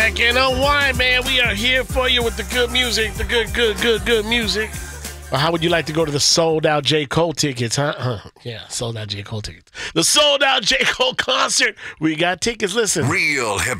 And unwind, man. We are here for you with the good music, the good music. Or how would you like to go to the sold out J. Cole tickets, huh? Yeah, sold out J. Cole tickets. The sold out J. Cole concert. We got tickets. Listen. Real hip